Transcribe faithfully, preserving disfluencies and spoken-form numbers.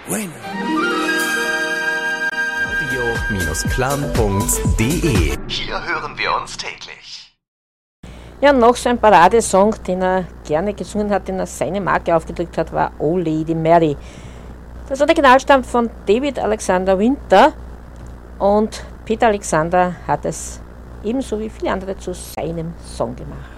audio Punkt de. Hier hören wir uns täglich. Ja, noch so ein Paradesong, den er gerne gesungen hat, den er seine Marke aufgedrückt hat, war Oh Lady Mary. Das Original stammt von David Alexander Winter und Peter Alexander hat es ebenso wie viele andere zu seinem Song gemacht.